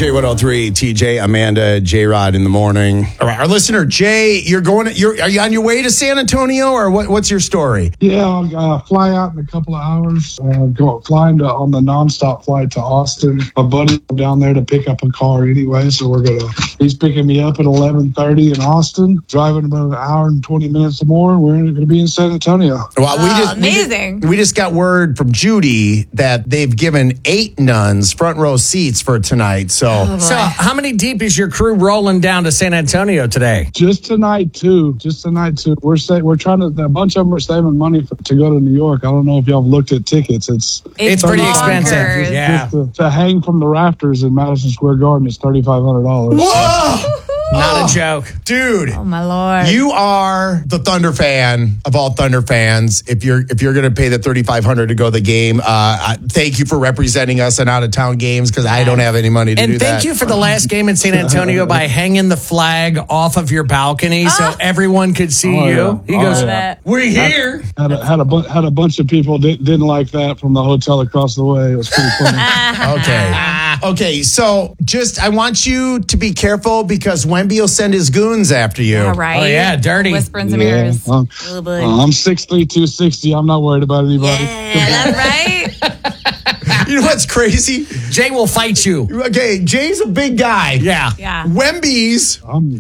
K103, TJ, Amanda, J-Rod in the morning. All right, our listener, Jay, are you on your way to San Antonio, or what's your story? Yeah, I'll fly out in a couple of hours. Flying on the nonstop flight to Austin. My buddy down there to pick up a car anyway, so he's picking me up at 11:30 in Austin, driving about an hour and 20 minutes or more. We're going to be in San Antonio. Well, amazing. We just got word from Judy that they've given 8 nuns front row seats for tonight. So how many deep is your crew rolling down to San Antonio today? Just tonight too. We're trying to. A bunch of them are saving money to go to New York. I don't know if y'all have looked at tickets. It's pretty expensive. Yeah, to hang from the rafters in Madison Square Garden is $3,500. Whoa! Not a joke. Dude. Oh, my Lord. You are the Thunder fan of all Thunder fans. If you're going to pay the $3,500 to go to the game, thank you for representing us in out-of-town games, because I don't have any money to do that. And thank you for the last game in San Antonio by hanging the flag off of your balcony so everyone could see you. Yeah. He goes, we're here. Had a bunch of people didn't like that from the hotel across the way. It was pretty funny. Okay, so I want you to be careful, because Wemby will send his goons after you. All right. Oh, yeah, dirty. Whisper in some ears. I'm 6'3", 260. I'm not worried about anybody. Yeah, that's right. You know what's crazy? Jay will fight you. Okay, Jay's a big guy. Yeah. Wemby's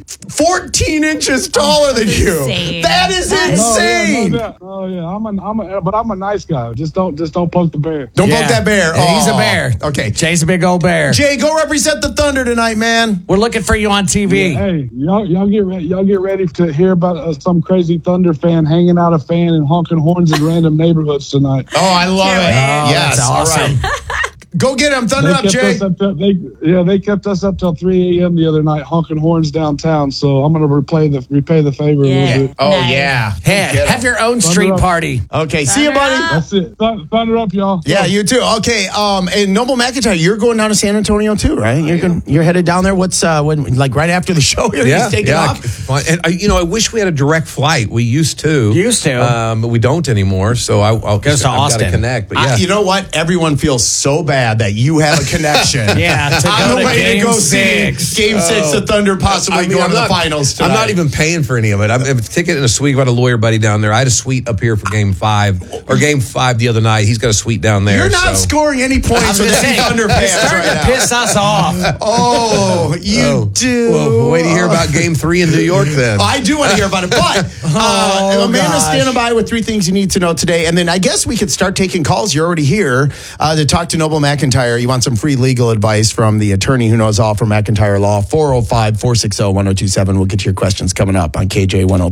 14 inches taller than you. Insane. That is insane. Oh yeah, but I'm a nice guy. Just don't poke the bear. Don't poke that bear. Yeah, he's a bear. Okay. Jay's a big old bear. Jay, go represent the Thunder tonight, man. We're looking for you on TV. Hey, y'all get ready. Y'all get ready to hear about some crazy Thunder fan hanging out a fan and honking horns in random neighborhoods tonight. Oh, I love it. Yes, that's awesome. All right. Go get him. Thunder up, Jay. They kept us up till 3 a.m. the other night honking horns downtown. So I'm going to repay the favor a little bit. Oh, Nice. yeah. Hey, have your own street party. Okay, see you, buddy. That's it. Thunder up, y'all. Yeah, you too. Okay, and Noble McIntyre, you're going down to San Antonio too, right? You're headed down there. What's like right after the show? You're taking off. And I wish we had a direct flight. We used to, but we don't anymore. So I'll go to Austin. Connect. But yeah, you know what? Everyone feels so bad that you have a connection. I'm the way to go 6. see Game 6, the Thunder possibly going to the finals tonight. I'm not even paying for any of it. I have a ticket and a suite. Got a lawyer buddy down there. I had a suite up here for Game 5 the other night. He's got a suite down there. You're not scoring any points with any Thunder fans right now. Piss us off. Oh, you do. Well, wait to hear about Game 3 in New York then. I do want to hear about it. But Amanda's standing by with 3 things you need to know today. And then I guess we could start taking calls. You're already here to talk to Noble McIntyre. You want some free legal advice from the attorney who knows all from McIntyre Law. 405-460-1027. We'll get to your questions coming up on KJ103.